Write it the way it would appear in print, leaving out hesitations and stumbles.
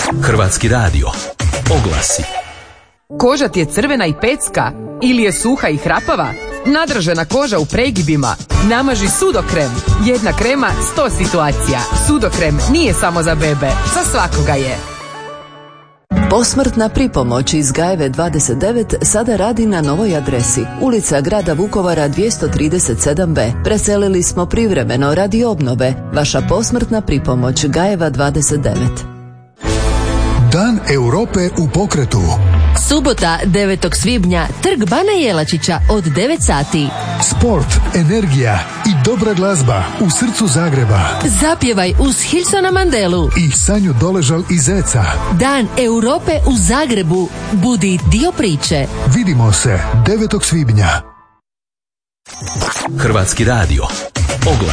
Hrvatski radio. Oglasi. Koža ti je crvena i pecka? Ili je suha i hrapava? Nadražena koža u pregibima? Namaži Sudokrem. Jedna krema, 100 situacija. Sudokrem nije samo za bebe, za svakoga je. Posmrtna pripomoć iz Gajeve 29 sada radi na novoj adresi. Ulica Grada Vukovara 237b. Preselili smo privremeno radi obnove. Vaša posmrtna pripomoć Gajeva 29. Dan Europe u pokretu. Subota 9. svibnja, Trg Bana Jelačića od 9 sati. Sport, energija i dobra glazba u srcu Zagreba. Zapjevaj uz Hilsona Mandelu I Sanju Doležal iz Zeca. Dan Europe u Zagrebu. Budi dio priče. Vidimo se 9. svibnja. Hrvatski radio. Oglasi.